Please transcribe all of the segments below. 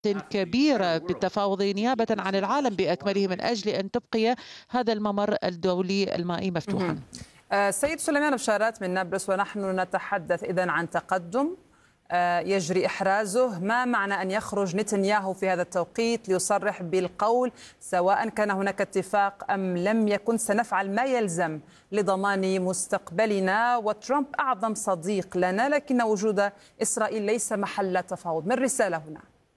كبيرة بالتفاوض نيابة عن العالم بأكمله من أجل أن تبقي هذا الممر الدولي المائي مفتوحا. سيد سليمان بشارات من نابلس، ونحن نتحدث إذن عن تقدم يجري إحرازه. ما معنى أن يخرج نتنياهو في هذا التوقيت ليصرح بالقول سواء كان هناك اتفاق أم لم يكن سنفعل ما يلزم لضمان مستقبلنا، وترامب أعظم صديق لنا، لكن وجود إسرائيل ليس محل تفاوض؟ ما الرسالة هنا؟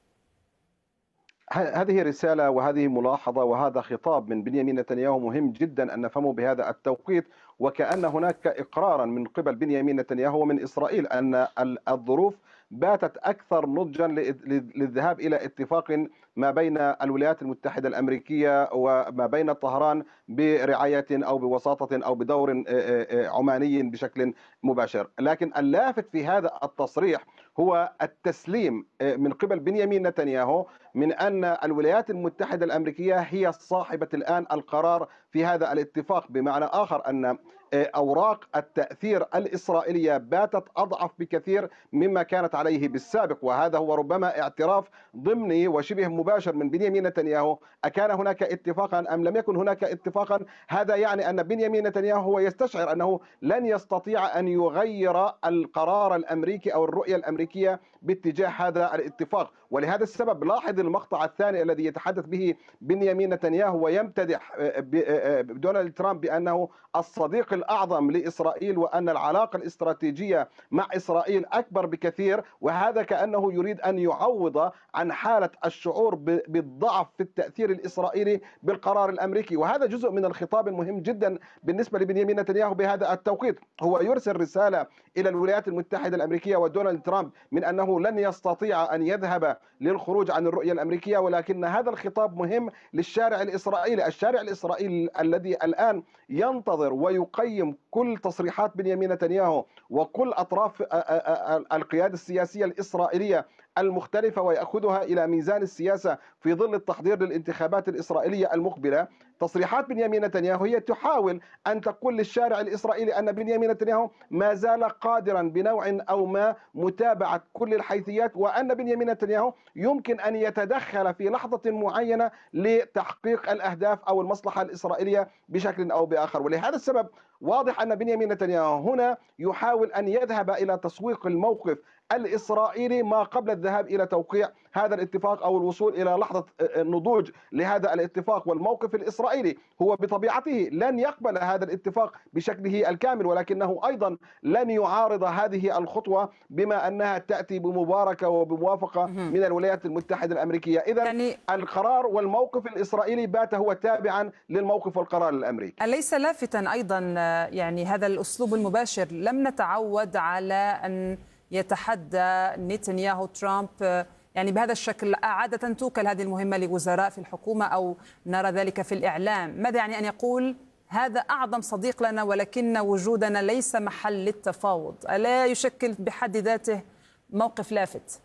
هذه رسالة وهذه ملاحظة وهذا خطاب من بنيامين نتنياهو مهم جدا أن نفهمه بهذا التوقيت، وكأن هناك إقرارا من قبل بنيامين نتنياهو ومن إسرائيل أن الظروف باتت أكثر نضجا للذهاب إلى اتفاق ما بين الولايات المتحدة الأمريكية وما بين طهران برعاية أو بوساطة أو بدور عماني بشكل مباشر. لكن اللافت في هذا التصريح هو التسليم من قبل بنيامين نتنياهو من أن الولايات المتحدة الأمريكية هي صاحبة الآن القرار في هذا الاتفاق، بمعنى آخر أن أوراق التأثير الإسرائيلية باتت أضعف بكثير مما كانت عليه بالسابق، وهذا هو ربما اعتراف ضمني وشبه مباشر من بنيامين نتنياهو. أكان هناك اتفاقا أم لم يكن هناك اتفاقا؟ هذا يعني أن بنيامين نتنياهو هو يستشعر أنه لن يستطيع أن يغير القرار الأمريكي أو الرؤية الأمريكية باتجاه هذا الاتفاق. ولهذا السبب لاحظ المقطع الثاني الذي يتحدث به بنيامين نتنياهو ويمتدح دونالد ترامب بأنه الصديق الأعظم لإسرائيل وأن العلاقة الاستراتيجية مع إسرائيل أكبر بكثير، وهذا كأنه يريد أن يعوض عن حالة الشعور بالضعف في التأثير الإسرائيلي بالقرار الأمريكي. وهذا جزء من الخطاب المهم جدا بالنسبة لبنيامين نتنياهو بهذا التوقيت. هو يرسل رسالة إلى الولايات المتحدة الأمريكية ودونالد ترامب من أنه لن يستطيع أن يذهب للخروج عن الرؤية الأمريكية، ولكن هذا الخطاب مهم للشارع الإسرائيلي. الشارع الإسرائيلي الذي الآن ينتظر ويقيم كل تصريحات بنيامين نتنياهو وكل أطراف القيادة السياسية الإسرائيلية المختلفة ويأخذها إلى ميزان السياسة في ظل التحضير للانتخابات الإسرائيلية المقبلة. تصريحات بنيامين نتنياهو هي تحاول أن تقول للشارع الإسرائيلي أن بنيامين نتنياهو ما زال قادرا بنوع أو ما متابعة كل الحيثيات، وأن بنيامين نتنياهو يمكن أن يتدخل في لحظة معينة لتحقيق الأهداف أو المصلحة الإسرائيلية بشكل أو بآخر. ولهذا السبب واضح أن بنيامين نتنياهو هنا يحاول أن يذهب إلى تسويق الموقف الإسرائيلي ما قبل الذهاب إلى توقيع هذا الاتفاق أو الوصول إلى لحظة نضوج لهذا الاتفاق. والموقف الإسرائيلي هو بطبيعته لن يقبل هذا الاتفاق بشكله الكامل، ولكنه أيضا لن يعارض هذه الخطوة بما أنها تأتي بمباركة وبموافقة من الولايات المتحدة الأمريكية. إذن القرار والموقف الإسرائيلي بات هو تابعا للموقف والقرار الأمريكي. أليس لافتا أيضا يعني هذا الأسلوب المباشر؟ لم نتعود على أن يتحدى نتنياهو ترامب يعني بهذا الشكل. عادة توكل هذه المهمة لوزراء في الحكومة أو نرى ذلك في الإعلام. ماذا يعني أن يقول هذا أعظم صديق لنا ولكن وجودنا ليس محل للتفاوض؟ ألا يشكل بحد ذاته موقف لافت؟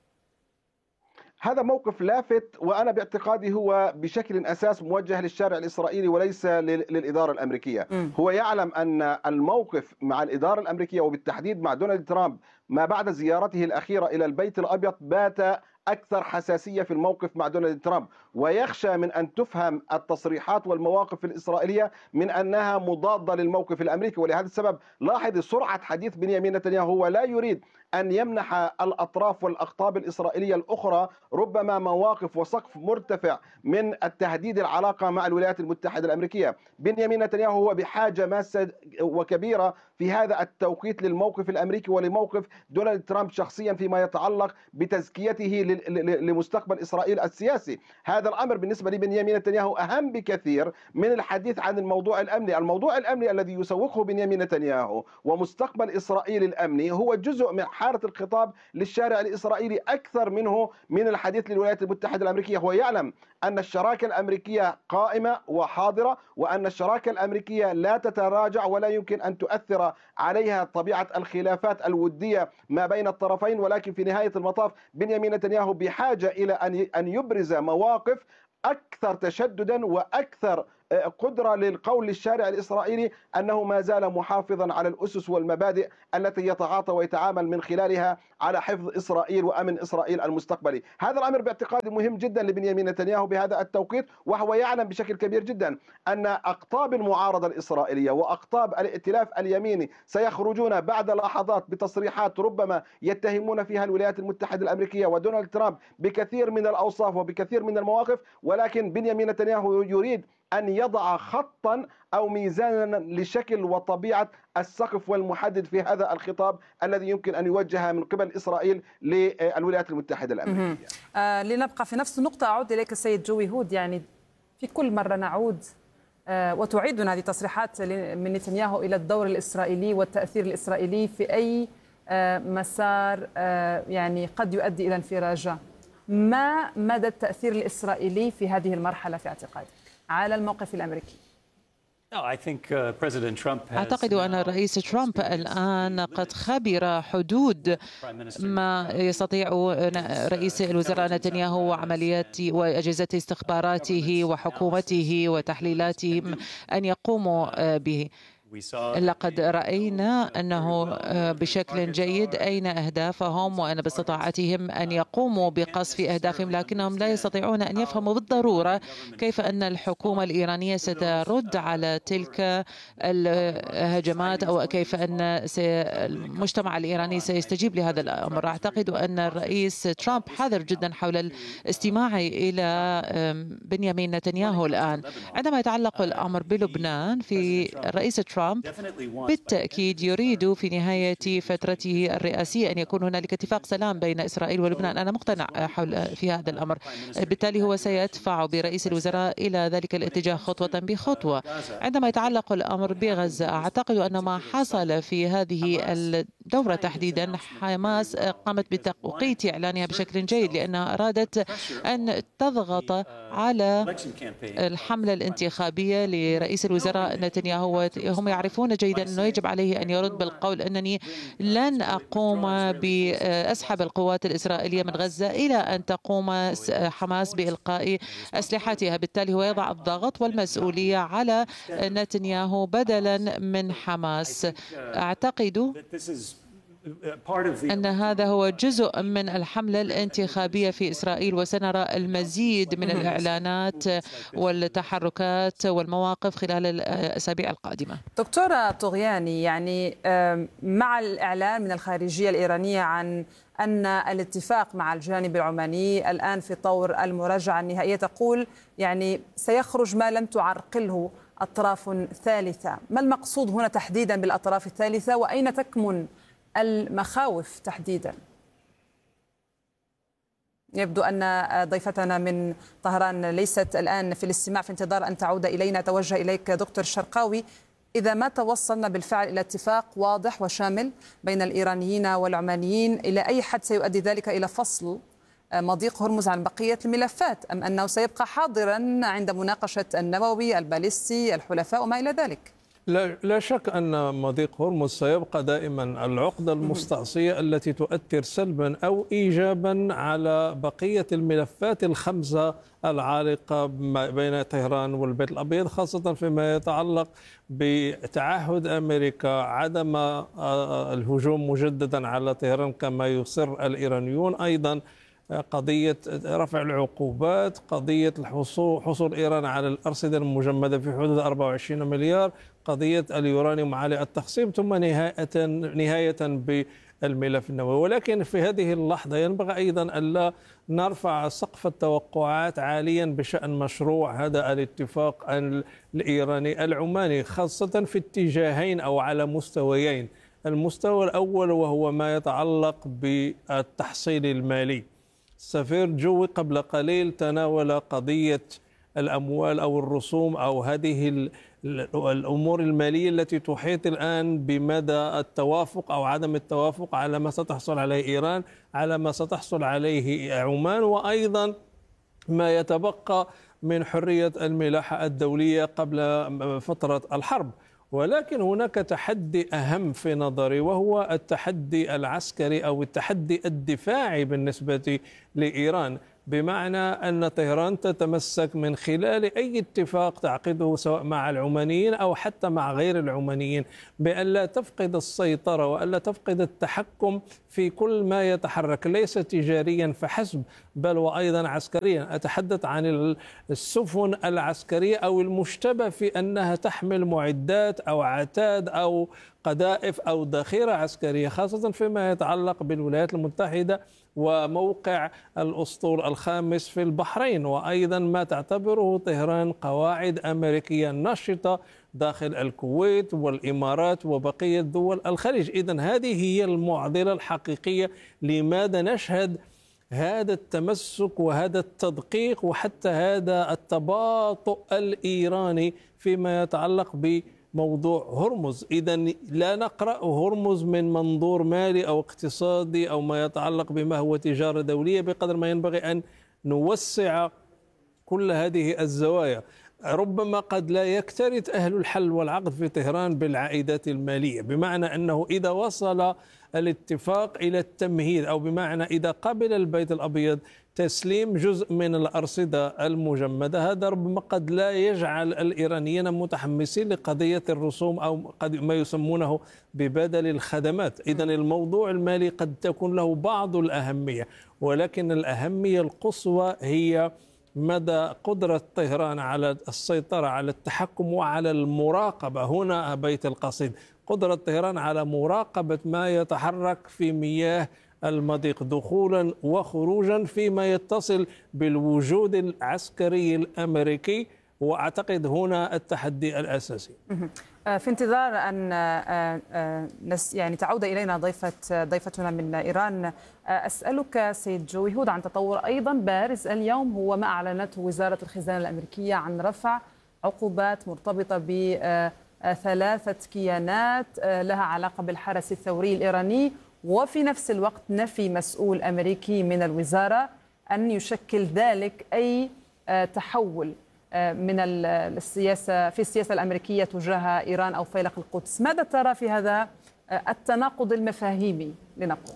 هذا موقف لافت، وأنا باعتقادي هو بشكل أساس موجه للشارع الإسرائيلي وليس للإدارة الأمريكية. هو يعلم أن الموقف مع الإدارة الأمريكية وبالتحديد مع دونالد ترامب ما بعد زيارته الأخيرة إلى البيت الأبيض بات أكثر حساسية في الموقف مع دونالد ترامب، ويخشى من أن تفهم التصريحات والمواقف الإسرائيلية من أنها مضادة للموقف الأمريكي. ولهذا السبب لاحظ سرعة حديث بنيامين نتنياهو. هو لا يريد أن يمنح الأطراف والأقطاب الإسرائيلية الأخرى ربما مواقف وسقف مرتفع من التهديد العلاقة مع الولايات المتحدة الأمريكية. بنيامين نتنياهو هو بحاجة ماسة وكبيرة في هذا التوقيت للموقف الأمريكي ولموقف دونالد ترامب شخصيا فيما يتعلق بتزكيته لمستقبل إسرائيل السياسي. هذا الأمر بالنسبة لبنيامين نتنياهو أهم بكثير من الحديث عن الموضوع الأمني. الموضوع الأمني الذي يسوقه بنيامين نتنياهو ومستقبل إسرائيل الأمني هو جزء من حالة الخطاب للشارع الإسرائيلي أكثر منه من الحديث للولايات المتحدة الأمريكية. هو يعلم أن الشراكة الأمريكية قائمة وحاضرة، وأن الشراكة الأمريكية لا تتراجع ولا يمكن أن تؤثر عليها طبيعة الخلافات الودية ما بين الطرفين. ولكن في نهاية المطاف بنيامين نتنياهو بحاجة إلى أن يبرز مواقف أكثر تشددا وأكثر قدرة للقول للشارع الإسرائيلي أنه ما زال محافظا على الأسس والمبادئ التي يتعاطى ويتعامل من خلالها على حفظ إسرائيل وأمن إسرائيل المستقبلي. هذا الأمر باعتقادي مهم جدا لبنيامين نتنياهو بهذا التوقيت، وهو يعلم بشكل كبير جدا أن أقطاب المعارضة الإسرائيلية وأقطاب الائتلاف اليميني سيخرجون بعد لحظات بتصريحات ربما يتهمون فيها الولايات المتحدة الأمريكية ودونالد ترامب بكثير من الأوصاف وبكثير من المواقف، ولكن بنيامين نتنياهو يريد أن يضع خطا أو ميزانا لشكل وطبيعة السقف والمحدد في هذا الخطاب الذي يمكن أن يوجه من قبل إسرائيل للولايات المتحدة الأمريكية. لنبقى في نفس النقطة، أعود إليك السيد جوي هود. يعني في كل مرة نعود وتعيدنا هذه التصريحات من نتنياهو إلى الدور الإسرائيلي والتأثير الإسرائيلي في أي مسار يعني قد يؤدي إلى انفراجة. ما مدى التأثير الإسرائيلي في هذه المرحلة في اعتقادك على الموقف الأمريكي؟ أعتقد أن الرئيس ترامب الآن قد خبر حدود ما يستطيع رئيس الوزراء نتنياهو وعمليات وأجهزة استخباراته وحكومته وتحليلاتهم أن يقوموا به. لقد رأينا أنه بشكل جيد أين أهدافهم وأن باستطاعتهم أن يقوموا بقصف أهدافهم، لكنهم لا يستطيعون أن يفهموا بالضرورة كيف أن الحكومة الإيرانية سترد على تلك الهجمات أو كيف أن المجتمع الإيراني سيستجيب لهذا الأمر. أعتقد أن الرئيس ترامب حذر جدا حول الاستماع إلى بنيامين نتنياهو الآن. عندما يتعلق الأمر بلبنان، في الرئيس ترامب بالتأكيد يريد في نهاية فترته الرئاسية أن يكون هنالك اتفاق سلام بين إسرائيل ولبنان. أنا مقتنع في هذا الأمر، بالتالي هو سيدفع برئيس الوزراء إلى ذلك الاتجاه خطوة بخطوة. عندما يتعلق الأمر بغزة، أعتقد أن ما حصل في هذه الدورة تحديدا، حماس قامت بتوقيت إعلانها بشكل جيد لأنها أرادت أن تضغط على الحملة الانتخابية لرئيس الوزراء نتنياهو. هم يعرفون جيدا أنه يجب عليه أن يرد بالقول أنني لن أقوم بأسحب القوات الإسرائيلية من غزة إلى أن تقوم حماس بإلقاء أسلحتها. بالتالي هو يضع الضغط والمسؤولية على نتنياهو بدلا من حماس. أعتقد أن هذا هو جزء من الحملة الانتخابية في إسرائيل، وسنرى المزيد من الإعلانات والتحركات والمواقف خلال الأسابيع القادمة. دكتورة طغياني، يعني مع الإعلان من الخارجية الإيرانية عن أن الاتفاق مع الجانب العماني الآن في طور المراجعة النهائية، تقول يعني سيخرج ما لم تعرقله أطراف ثالثة. ما المقصود هنا تحديدا بالأطراف الثالثة، وأين تكمن المخاوف تحديدا؟ يبدو أن ضيفتنا من طهران ليست الآن في الاستماع، في انتظار أن تعود إلينا. توجه إليك دكتور الشرقاوي. إذا ما توصلنا بالفعل إلى اتفاق واضح وشامل بين الإيرانيين والعمانيين، إلى أي حد سيؤدي ذلك إلى فصل مضيق هرمز عن بقية الملفات، أم أنه سيبقى حاضرا عند مناقشة النووي الباليستي الحلفاء وما إلى ذلك؟ لا شك أن مضيق هرمز سيبقى دائما العقدة المستعصية التي تؤثر سلبا أو إيجابا على بقية الملفات الخمسة العالقة بين طهران والبيت الأبيض، خاصة فيما يتعلق بتعهد أمريكا عدم الهجوم مجددا على طهران كما يصر الإيرانيون، أيضا قضية رفع العقوبات، قضية حصول إيران على الأرصدة المجمدة في حدود 24 مليار، قضية اليورانيوم عالي التخصيب، ثم نهاية بالملف النووي. ولكن في هذه اللحظة ينبغي أيضا ألا نرفع سقف التوقعات عاليا بشأن مشروع هذا الاتفاق الإيراني العماني، خاصة في اتجاهين أو على مستويين. المستوى الأول وهو ما يتعلق بالتحصيل المالي. السفير جوي قبل قليل تناول قضية الأموال أو الرسوم أو هذه الأمور المالية التي تحيط الآن بمدى التوافق أو عدم التوافق على ما ستحصل عليه إيران، على ما ستحصل عليه عمان، وأيضا ما يتبقى من حرية الملاحة الدولية قبل فترة الحرب. ولكن هناك تحدي أهم في نظري، وهو التحدي العسكري أو التحدي الدفاعي بالنسبة لإيران. بمعنى أن طهران تتمسك من خلال أي اتفاق تعقده سواء مع العمانيين أو حتى مع غير العمانيين بأن لا تفقد السيطرة وألا تفقد التحكم في كل ما يتحرك، ليس تجاريا فحسب بل وأيضا عسكريا. أتحدث عن السفن العسكرية أو المشتبه في أنها تحمل معدات أو عتاد أو قذائف أو ذخيرة عسكرية، خاصة فيما يتعلق بالولايات المتحدة وموقع الأسطول الخامس في البحرين، وأيضا ما تعتبره طهران قواعد أمريكية نشطة داخل الكويت والإمارات وبقية دول الخليج. إذن هذه هي المعضلة الحقيقية لماذا نشهد هذا التمسك وهذا التدقيق وحتى هذا التباطؤ الإيراني فيما يتعلق بموضوع هرمز. إذن لا نقرأ هرمز من منظور مالي أو اقتصادي أو ما يتعلق بما هو تجارة دولية بقدر ما ينبغي أن نوسع كل هذه الزوايا. ربما قد لا يكترث أهل الحل والعقد في طهران بالعائدات المالية، بمعنى أنه إذا وصل الاتفاق إلى التمهيد أو بمعنى إذا قبل البيت الأبيض تسليم جزء من الأرصدة المجمدة، هذا ربما قد لا يجعل الإيرانيين متحمسين لقضية الرسوم أو ما يسمونه ببدل الخدمات. إذن الموضوع المالي قد تكون له بعض الأهمية، ولكن الأهمية القصوى هي مدى قدرة طهران على السيطرة على التحكم وعلى المراقبة. هنا بيت القصيد، قدرة طهران على مراقبة ما يتحرك في مياه المضيق دخولا وخروجا فيما يتصل بالوجود العسكري الأمريكي، وأعتقد هنا التحدي الأساسي. في انتظار أن يعني تعود إلينا ضيفتنا من إيران، أسألك سيد جوي هود عن تطور أيضا بارز اليوم، هو ما أعلنته وزارة الخزانة الأمريكية عن رفع عقوبات مرتبطة بثلاثة كيانات لها علاقة بالحرس الثوري الإيراني، وفي نفس الوقت نفي مسؤول أمريكي من الوزارة أن يشكل ذلك أي تحول من السياسة في السياسة الأمريكية تجاه إيران أو فيلق القدس. ماذا ترى في هذا التناقض المفاهيمي لنقول؟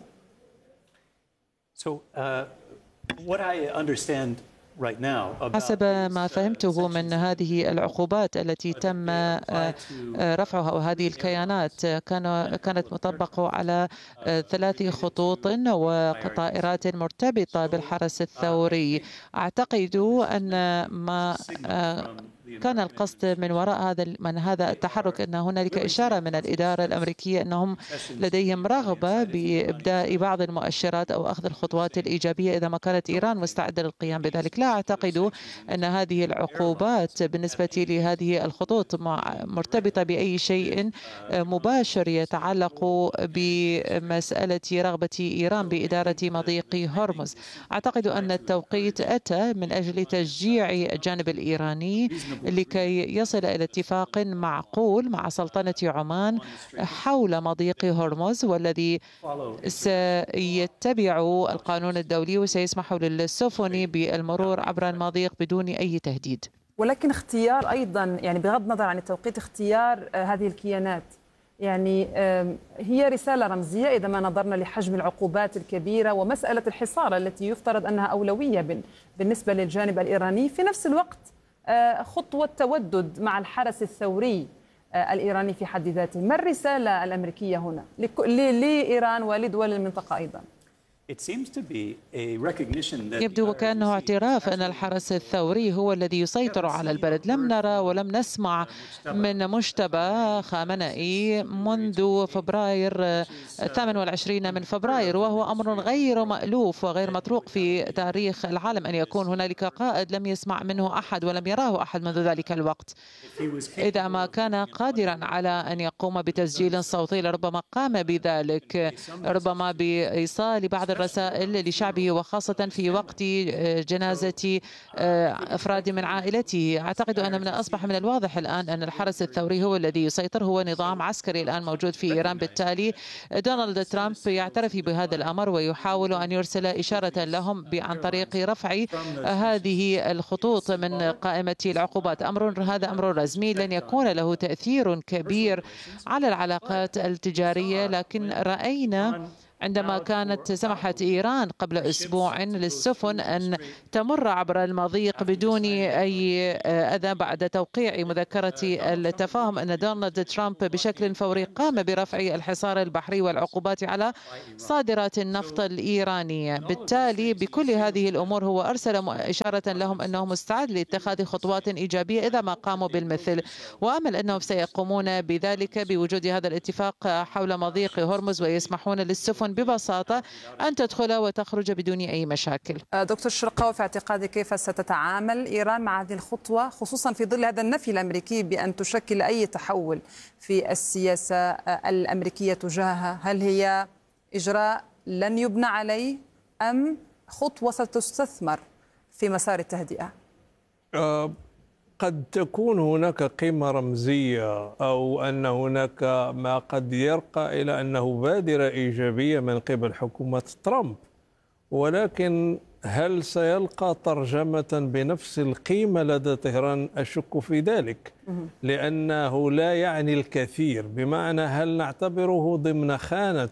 حسب ما فهمته من هذه العقوبات التي تم رفعها أو هذه الكيانات كانت مطبقة على 3 خطوط وطائرات مرتبطة بالحرس الثوري. أعتقد أن ما كان القصد من وراء هذا التحرك أن هنالك إشارة من الإدارة الأمريكية أنهم لديهم رغبة بإبداء بعض المؤشرات أو أخذ الخطوات الإيجابية إذا ما كانت إيران مستعدة للقيام بذلك. لا أعتقد أن هذه العقوبات بالنسبة لهذه الخطوط مرتبطة بأي شيء مباشر يتعلق بمسألة رغبة إيران بإدارة مضيق هرمز. أعتقد أن التوقيت أتى من أجل تشجيع الجانب الإيراني لكي يصل إلى اتفاق معقول مع سلطنة عمان حول مضيق هرمز، والذي سيتبع القانون الدولي وسيسمح للسفن بالمرور عبر المضيق بدون أي تهديد. ولكن اختيار أيضا، يعني بغض النظر عن التوقيت، اختيار هذه الكيانات يعني هي رسالة رمزية إذا ما نظرنا لحجم العقوبات الكبيرة ومسألة الحصار التي يفترض أنها أولوية بالنسبة للجانب الإيراني، في نفس الوقت خطوة تودد مع الحرس الثوري الإيراني في حد ذاته. ما الرسالة الأمريكية هنا لإيران ولدول المنطقة أيضا؟ يبدو وكأنه اعتراف أن الحرس الثوري هو الذي يسيطر على البلد. لم نرى ولم نسمع من مجتبى خامنئي منذ فبراير 28 من فبراير، وهو أمر غير مألوف وغير مطروق في تاريخ العالم أن يكون هنالك قائد لم يسمع منه أحد ولم يراه أحد منذ ذلك الوقت. إذا ما كان قادرا على أن يقوم بتسجيل صوتي لربما قام بذلك، ربما بإيصال بعض الرسائل لشعبه وخاصة في وقت جنازة أفراد من عائلته. أعتقد أن من أصبح من الواضح الآن أن الحرس الثوري هو الذي يسيطر، هو نظام عسكري الآن موجود في إيران. بالتالي دونالد ترامب يعترف بهذا الأمر ويحاول أن يرسل إشارة لهم عن طريق رفع هذه الخطوط من قائمة العقوبات. هذا أمر رسمي لن يكون له تأثير كبير على العلاقات التجارية، لكن رأينا عندما كانت سمحت إيران قبل أسبوع للسفن أن تمر عبر المضيق بدون أي أذى بعد توقيع مذكرة التفاهم، أن دونالد ترامب بشكل فوري قام برفع الحصار البحري والعقوبات على صادرات النفط الإيرانية. بالتالي بكل هذه الأمور هو أرسل إشارة لهم أنه مستعد لاتخاذ خطوات إيجابية إذا ما قاموا بالمثل، وأمل أنهم سيقومون بذلك بوجود هذا الاتفاق حول مضيق هرمز ويسمحون للسفن ببساطة أن تدخل وتخرج بدون أي مشاكل. دكتور شرقاوي، في اعتقادك كيف ستتعامل إيران مع هذه الخطوة، خصوصا في ظل هذا النفي الأمريكي بأن تشكل أي تحول في السياسة الأمريكية تجاهها؟ هل هي إجراء لن يبنى عليه أم خطوة ستستثمر في مسار التهدئة؟ قد تكون هناك قيمة رمزية أو أن هناك ما قد يرقى إلى أنه بادرة إيجابية من قبل حكومة ترامب، ولكن هل سيلقى ترجمة بنفس القيمة لدى طهران؟ أشك في ذلك، لأنه لا يعني الكثير. بمعنى هل نعتبره ضمن خانة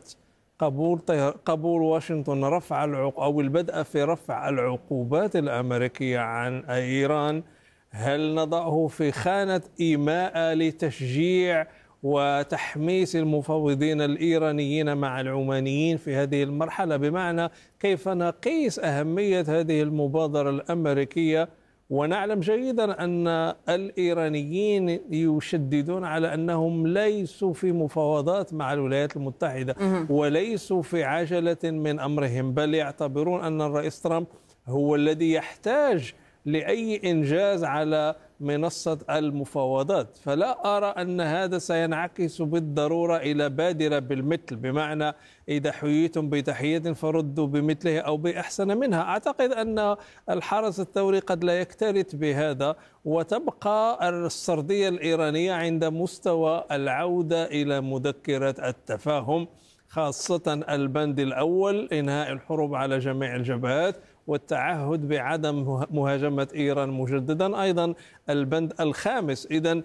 قبول واشنطن رفع أو البدء في رفع العقوبات الأمريكية عن إيران؟ هل نضعه في خانة إيماء لتشجيع وتحميس المفاوضين الإيرانيين مع العمانيين في هذه المرحلة؟ بمعنى كيف نقيس أهمية هذه المبادرة الأمريكية؟ ونعلم جيدا أن الإيرانيين يشددون على أنهم ليسوا في مفاوضات مع الولايات المتحدة وليسوا في عجلة من أمرهم، بل يعتبرون أن الرئيس ترامب هو الذي يحتاج لأي إنجاز على منصة المفاوضات. فلا أرى أن هذا سينعكس بالضرورة إلى بادرة بالمثل، بمعنى إذا حييتم بتحية فردوا بمثله أو بأحسن منها. أعتقد أن الحرس الثوري قد لا يكترث بهذا، وتبقى السردية الإيرانية عند مستوى العودة إلى مذكرة التفاهم، خاصة البند الأول إنهاء الحروب على جميع الجبهات والتعهد بعدم مهاجمة إيران مجددا، أيضا البند الخامس. إذن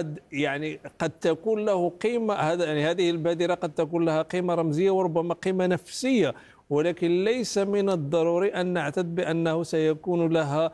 قد تكون له قيمة، هذه البادرة قد تكون لها قيمة رمزية وربما قيمة نفسية، ولكن ليس من الضروري أن نعتد بأنه سيكون لها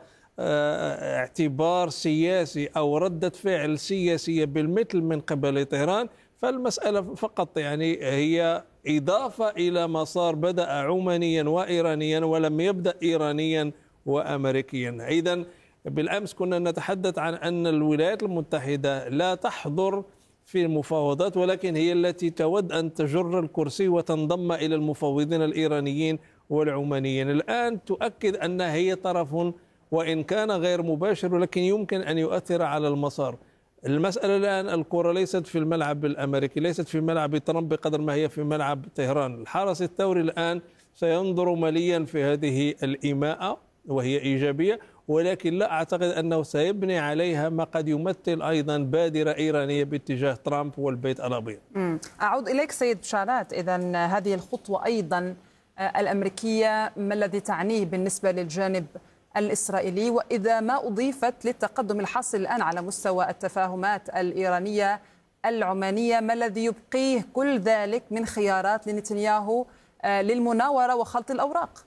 اعتبار سياسي أو ردة فعل سياسية بالمثل من قبل طهران. فالمسألة فقط هي إضافة إلى مسار بدأ عمانيا وإيرانيا ولم يبدأ إيرانيا وأمريكيا. إذن بالأمس كنا نتحدث عن أن الولايات المتحدة لا تحضر في المفاوضات، ولكن هي التي تود أن تجر الكرسي وتنضم إلى المفاوضين الإيرانيين والعمانيين. الآن تؤكد أنها هي طرف وإن كان غير مباشر، ولكن يمكن أن يؤثر على المسار. المسألة الآن الكرة ليست في الملعب الأمريكي، ليست في ملعب ترامب بقدر ما هي في ملعب طهران. الحرس الثوري الآن سينظر مليا في هذه الإيماءة وهي إيجابية، ولكن لا أعتقد أنه سيبني عليها ما قد يمثل أيضا بادرة إيرانية باتجاه ترامب والبيت الأبيض. أعود إليك سيد بشارات، إذن هذه الخطوة أيضا الأمريكية ما الذي تعنيه بالنسبة للجانب الإسرائيلي، وإذا ما أضيفت للتقدم الحاصل الآن على مستوى التفاهمات الإيرانية العمانية، ما الذي يبقيه كل ذلك من خيارات لنتنياهو للمناورة وخلط الأوراق؟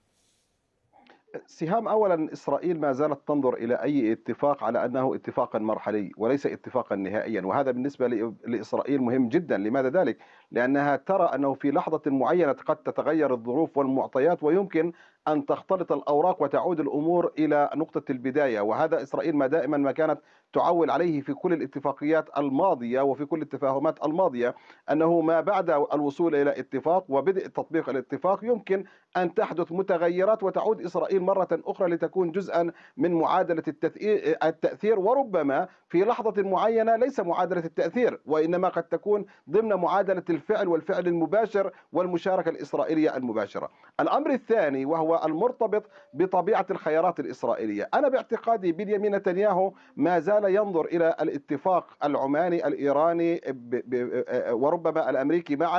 سهام، أولا إسرائيل ما زالت تنظر إلى أي اتفاق على أنه اتفاقا مرحلي وليس اتفاقا نهائيا، وهذا بالنسبة لإسرائيل مهم جدا. لماذا ذلك؟ لأنها ترى أنه في لحظة معينة قد تتغير الظروف والمعطيات ويمكن أن تختلط الأوراق وتعود الأمور إلى نقطة البداية، وهذا إسرائيل ما دائما ما كانت تعول عليه في كل الاتفاقيات الماضية وفي كل التفاهمات الماضية، أنه ما بعد الوصول إلى اتفاق وبدء تطبيق الاتفاق يمكن أن تحدث متغيرات وتعود إسرائيل مرة أخرى لتكون جزءا من معادلة التأثير، وربما في لحظة معينة ليس معادلة التأثير وإنما قد تكون ضمن معادلة الفعل والفعل المباشر والمشاركة الإسرائيلية المباشرة. الأمر الثاني وهو المرتبط بطبيعة الخيارات الإسرائيلية، أنا باعتقادي بنيامين نتنياهو ما زال ينظر إلى الاتفاق العماني الإيراني وربما الأمريكي معا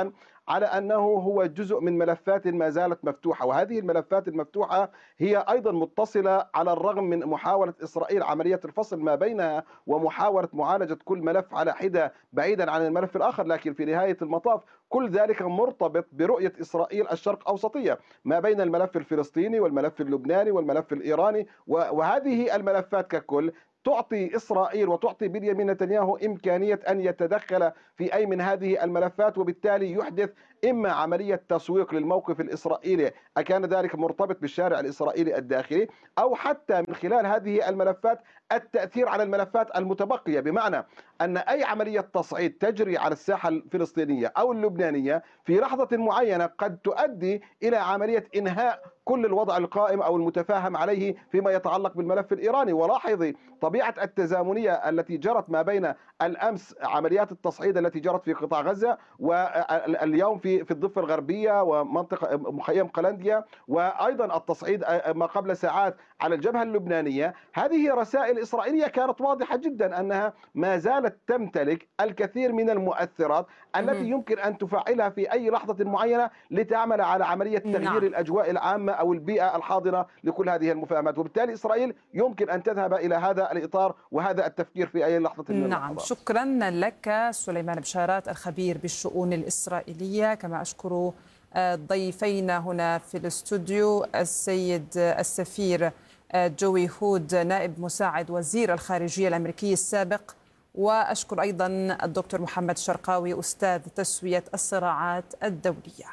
على أنه هو جزء من ملفات ما زالت مفتوحة، وهذه الملفات المفتوحة هي أيضا متصلة على الرغم من محاولة إسرائيل عملية الفصل ما بينها ومحاولة معالجة كل ملف على حدة بعيدا عن الملف الآخر، لكن في نهاية المطاف كل ذلك مرتبط برؤية إسرائيل الشرق أوسطية ما بين الملف الفلسطيني والملف اللبناني والملف الإيراني، وهذه الملفات ككل تعطي إسرائيل وتعطي بنيامين نتنياهو إمكانية أن يتدخل في أي من هذه الملفات، وبالتالي يحدث إما عملية تسويق للموقف الإسرائيلي أكان ذلك مرتبط بالشارع الإسرائيلي الداخلي، أو حتى من خلال هذه الملفات التأثير على الملفات المتبقية، بمعنى أن أي عملية تصعيد تجري على الساحة الفلسطينية أو اللبنانية في لحظة معينة قد تؤدي إلى عملية إنهاء كل الوضع القائم أو المتفاهم عليه فيما يتعلق بالملف الإيراني. ولاحظي طبيعة التزامنية التي جرت ما بين الأمس عمليات التصعيد التي جرت في قطاع غزة، واليوم في الضفة الغربية ومنطقة مخيم قلنديا، وأيضا التصعيد ما قبل ساعات على الجبهة اللبنانية. هذه رسائل إسرائيلية كانت واضحة جدا أنها ما زالت تمتلك الكثير من المؤثرات التي يمكن أن تفعلها في أي لحظة معينة لتعمل على عملية تغيير الأجواء العامة أو البيئة الحاضنة لكل هذه المفاهمات، وبالتالي إسرائيل يمكن أن تذهب إلى هذا الإطار وهذا التفكير في أي لحظة من اللحظات. شكرا لك سليمان بشارات الخبير بالشؤون الإسرائيلية، كما أشكر ضيفينا هنا في الاستوديو السيد السفير جوي هود نائب مساعد وزير الخارجية الأمريكي السابق، وأشكر أيضا الدكتور محمد شرقاوي أستاذ تسوية الصراعات الدولية.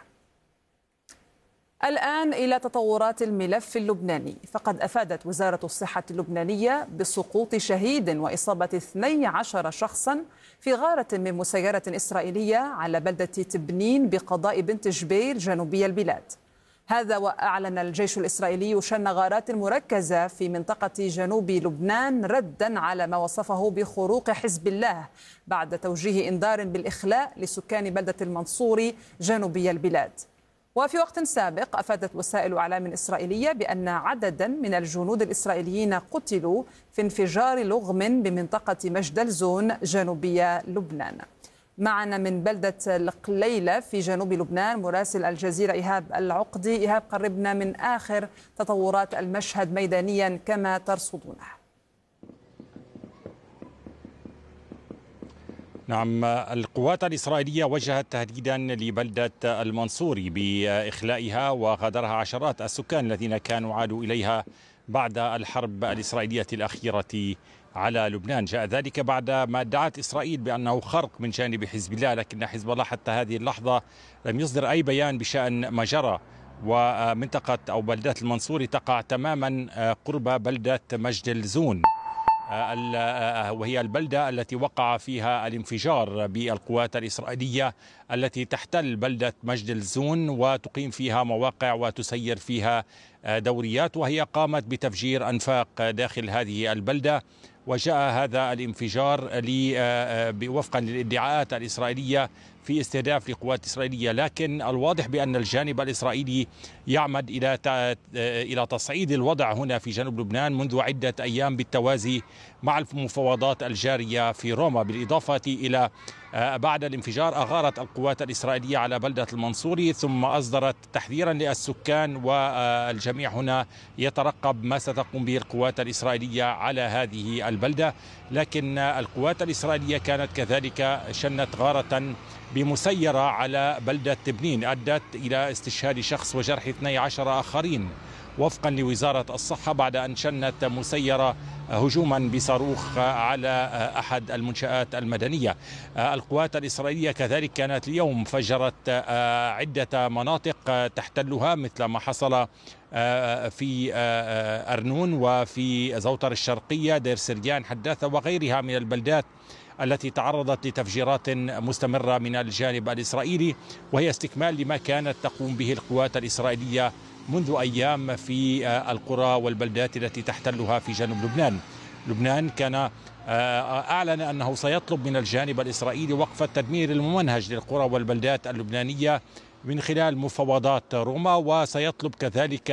الآن إلى تطورات الملف اللبناني، فقد أفادت وزارة الصحة اللبنانية بسقوط شهيد وإصابة 12 شخصا في غارة من مسيرة إسرائيلية على بلدة تبنين بقضاء بنت جبيل جنوبي البلاد. هذا وأعلن الجيش الإسرائيلي شن غارات مركزة في منطقة جنوب لبنان ردا على ما وصفه بخروق حزب الله بعد توجيه إنذار بالإخلاء لسكان بلدة المنصوري جنوبي البلاد. وفي وقت سابق أفادت وسائل إعلام إسرائيلية بأن عددا من الجنود الإسرائيليين قتلوا في انفجار لغم بمنطقة مجدل زون جنوبي لبنان. معنا من بلدة القليلة في جنوب لبنان مراسل الجزيرة إيهاب العقدي. إيهاب، قربنا من آخر تطورات المشهد ميدانيا كما ترصدونه. نعم، القوات الإسرائيلية وجهت تهديدا لبلدة المنصوري بإخلائها وغادرها عشرات السكان الذين كانوا عادوا إليها بعد الحرب الإسرائيلية الأخيرة على لبنان. جاء ذلك بعد ما ادعت إسرائيل بأنه خرق من جانب حزب الله، لكن حزب الله حتى هذه اللحظة لم يصدر أي بيان بشأن ما جرى. ومنطقة أو بلدة المنصوري تقع تماما قرب بلدة مجدل زون، وهي البلدة التي وقع فيها الانفجار بالقوات الإسرائيلية التي تحتل بلدة مجدل زون وتقيم فيها مواقع وتسير فيها دوريات، وهي قامت بتفجير أنفاق داخل هذه البلدة. وجاء هذا الانفجار وفقا للادعاءات الإسرائيلية في استهداف لقوات إسرائيلية، لكن الواضح بأن الجانب الإسرائيلي يعمد إلى تصعيد الوضع هنا في جنوب لبنان منذ عدة أيام بالتوازي مع المفاوضات الجارية في روما. بالإضافة إلى بعد الانفجار أغارت القوات الإسرائيلية على بلدة المنصوري، ثم أصدرت تحذيرا للسكان، والجميع هنا يترقب ما ستقوم به القوات الإسرائيلية على هذه البلدة. لكن القوات الإسرائيلية كانت كذلك شنت غارة بمسيرة على بلدة تبنين أدت إلى استشهاد شخص وجرح 12 آخرين وفقا لوزارة الصحة بعد أن شنت مسيرة هجوما بصاروخ على أحد المنشآت المدنية. القوات الإسرائيلية كذلك كانت اليوم فجرت عدة مناطق تحتلها مثل ما حصل في أرنون وفي زوطر الشرقية دير سريان حداثة وغيرها من البلدات التي تعرضت لتفجيرات مستمرة من الجانب الإسرائيلي، وهي استكمال لما كانت تقوم به القوات الإسرائيلية منذ أيام في القرى والبلدات التي تحتلها في جنوب لبنان. لبنان كان أعلن أنه سيطلب من الجانب الإسرائيلي وقف التدمير الممنهج للقرى والبلدات اللبنانية من خلال مفاوضات روما، وسيطلب كذلك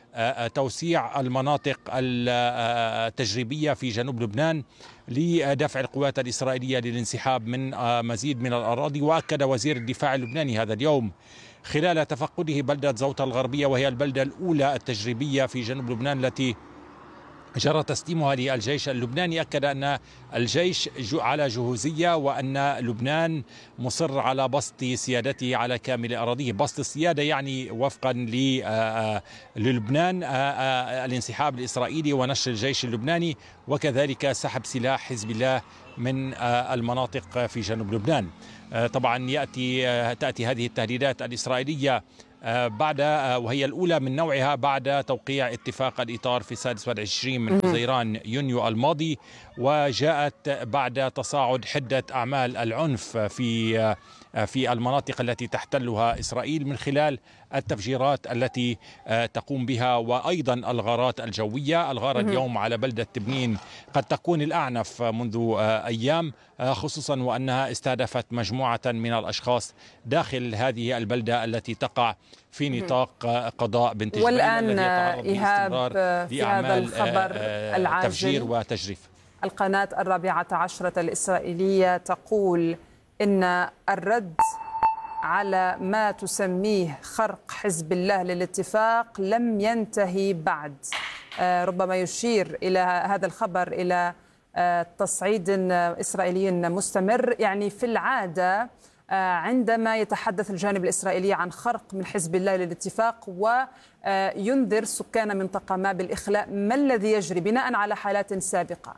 توسيع المناطق التجريبية في جنوب لبنان لدفع القوات الإسرائيلية للانسحاب من مزيد من الأراضي. وأكد وزير الدفاع اللبناني هذا اليوم خلال تفقده بلدة زوطة الغربية، وهي البلدة الأولى التجريبية في جنوب لبنان التي جرى تسليمها للجيش اللبناني، أكد أن الجيش على جهوزية وأن لبنان مصر على بسط سيادته على كامل أراضيه. بسط السيادة يعني وفقا للبنان الانسحاب الإسرائيلي ونشر الجيش اللبناني، وكذلك سحب سلاح حزب الله من المناطق في جنوب لبنان. طبعا تأتي هذه التهديدات الإسرائيلية بعد وهي الأولى من نوعها بعد توقيع اتفاق الإطار في 26 من حزيران يونيو الماضي، وجاءت بعد تصاعد حدة أعمال العنف في المناطق التي تحتلها إسرائيل من خلال التفجيرات التي تقوم بها، وأيضا الغارات الجوية. الغارة اليوم على بلدة تبنين قد تكون الأعنف منذ أيام، خصوصا وأنها استهدفت مجموعة من الأشخاص داخل هذه البلدة التي تقع في نطاق قضاء بنت جبيل والآن إيهاب في هذا الخبر العاجل تفجير وتجريف. القناة 14 الإسرائيلية تقول إن الرد على ما تسميه خرق حزب الله للاتفاق لم ينتهي بعد. ربما يشير إلى هذا الخبر إلى تصعيد إسرائيلي مستمر. يعني في العادة عندما يتحدث الجانب الإسرائيلي عن خرق من حزب الله للاتفاق وينذر سكان منطقة ما بالإخلاء، ما الذي يجري بناء على حالات سابقة؟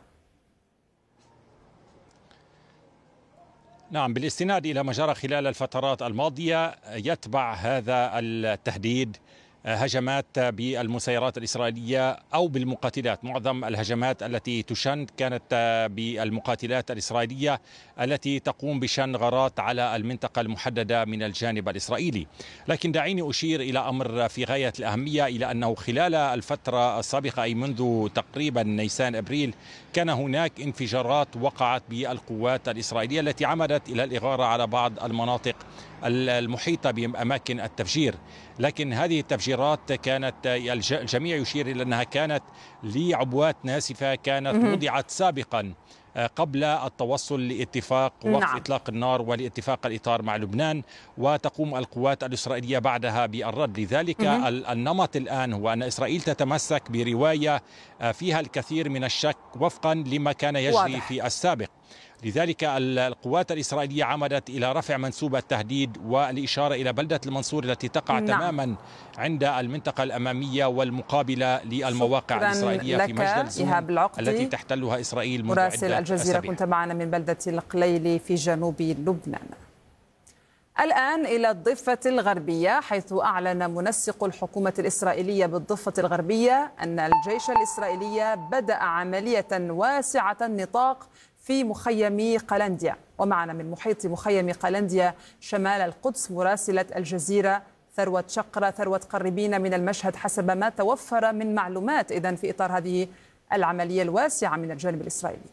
نعم، بالاستناد إلى ما جرى خلال الفترات الماضية يتبع هذا التهديد هجمات بالمسيرات الإسرائيلية أو بالمقاتلات. معظم الهجمات التي تشن كانت بالمقاتلات الإسرائيلية التي تقوم بشن غارات على المنطقة المحددة من الجانب الإسرائيلي. لكن دعيني أشير إلى أمر في غاية الأهمية، إلى أنه خلال الفترة السابقة أي منذ تقريبا نيسان أبريل كان هناك انفجارات وقعت بالقوات الإسرائيلية التي عمدت إلى الإغارة على بعض المناطق المحيطة بأماكن التفجير. لكن هذه التفجيرات كانت الجميع يشير إلى أنها كانت لعبوات ناسفة كانت وضعت سابقا قبل التوصل لاتفاق وقف إطلاق النار ولاتفاق الإطار مع لبنان، وتقوم القوات الإسرائيلية بعدها بالرد. لذلك النمط الآن هو أن إسرائيل تتمسك برواية فيها الكثير من الشك وفقا لما كان يجري في السابق. لذلك القوات الإسرائيلية عمدت إلى رفع منسوب التهديد والإشارة إلى بلدة المنصور التي تقع تماما عند المنطقة الأمامية والمقابلة للمواقع الإسرائيلية في مجد الزوم التي تحتلها إسرائيل منذ مراسل الجزيرة أسابيع. كنت معنا من بلدة القليلي في جنوب لبنان. الآن إلى الضفة الغربية، حيث أعلن منسق الحكومة الإسرائيلية بالضفة الغربية أن الجيش الإسرائيلي بدأ عملية واسعة النطاق في مخيم قلنديا. ومعنا من محيط مخيم قلنديا شمال القدس مراسلة الجزيرة ثروة شقرة. ثروة، قربينا من المشهد حسب ما توفر من معلومات إذن في إطار هذه العملية الواسعة من الجانب الإسرائيلي.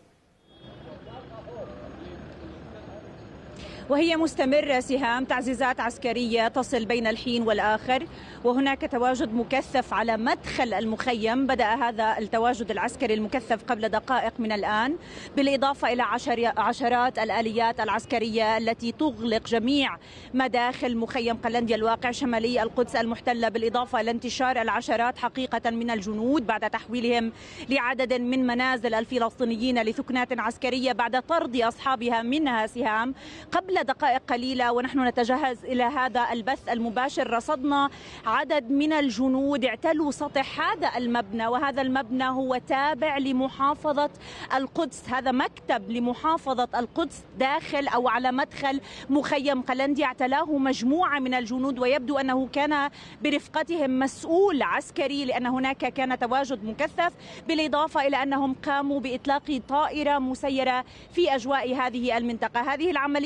وهي مستمرة سهام، تعزيزات عسكرية تصل بين الحين والآخر، وهناك تواجد مكثف على مدخل المخيم. بدأ هذا التواجد العسكري المكثف قبل دقائق من الآن، بالإضافة إلى عشرات الآليات العسكرية التي تغلق جميع مداخل مخيم قلنديا الواقع شمالي القدس المحتلة، بالإضافة إلى انتشار العشرات حقيقة من الجنود بعد تحويلهم لعدد من منازل الفلسطينيين لثكنات عسكرية بعد طرد أصحابها منها سهام. قبل دقائق قليلة ونحن نتجهز إلى هذا البث المباشر رصدنا عدد من الجنود اعتلوا سطح هذا المبنى، وهذا المبنى هو تابع لمحافظة القدس. هذا مكتب لمحافظة القدس داخل أو على مدخل مخيم قلنديا، اعتلاه مجموعة من الجنود، ويبدو أنه كان برفقتهم مسؤول عسكري لأن هناك كان تواجد مكثف، بالإضافة إلى أنهم قاموا بإطلاق طائرة مسيرة في أجواء هذه المنطقة. هذه العملية التي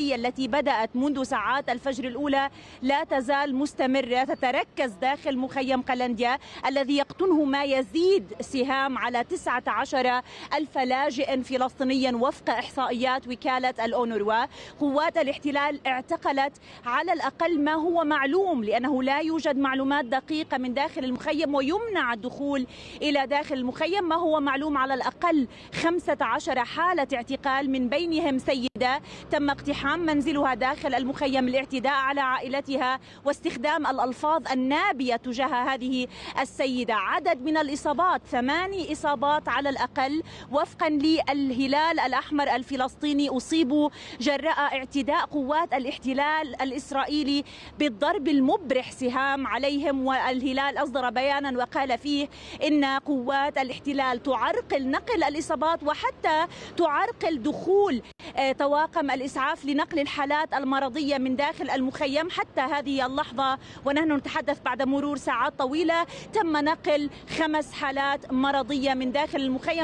التي بدأت منذ ساعات الفجر الأولى لا تزال مستمرة، تتركز داخل مخيم قلنديا الذي يقطنه ما يزيد سهام على 19,000 لاجئ فلسطينيا وفق إحصائيات وكالة الأونروا. قوات الاحتلال اعتقلت على الأقل ما هو معلوم، لأنه لا يوجد معلومات دقيقة من داخل المخيم ويمنع الدخول إلى داخل المخيم. ما هو معلوم على الأقل 15 حالة اعتقال، من بينهم سيدة تم اقتحام منزلها داخل المخيم، الاعتداء على عائلتها واستخدام الألفاظ النابية تجاه هذه السيدة. عدد من الإصابات 8 إصابات على الأقل وفقا للهلال الأحمر الفلسطيني أصيبوا جراء اعتداء قوات الاحتلال الإسرائيلي بالضرب المبرح سهام عليهم. والهلال أصدر بيانا وقال فيه إن قوات الاحتلال تعرقل نقل الإصابات وحتى تعرقل دخول طواقم الإسعاف لنقل الحالات المرضية من داخل المخيم. حتى هذه اللحظة ونحن نتحدث بعد مرور ساعات طويلة تم نقل 5 حالات مرضية من داخل المخيم.